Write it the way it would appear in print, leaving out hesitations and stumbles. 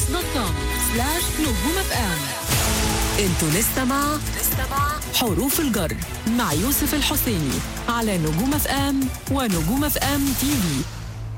facebook.com/نجوم اف ام. انتوا لسه مع حروف الجر مع يوسف الحسيني على نجوم اف ام ونجوم اف ام تي في.